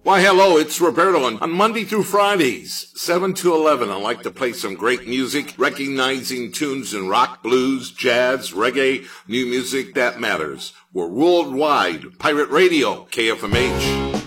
Why, hello, it's Roberto. On Monday through Fridays, 7 to 11, I like to play some great music, recognizing tunes in rock, blues, jazz, reggae, new music that matters. We're worldwide. Pirate Radio, KFMH.